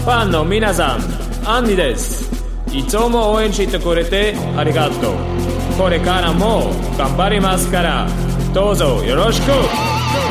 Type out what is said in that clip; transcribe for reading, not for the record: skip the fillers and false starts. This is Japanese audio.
ファンの皆さん、アンディです。いつも応援してくれてありがとう。これからも頑張りますから、どうぞよろしく。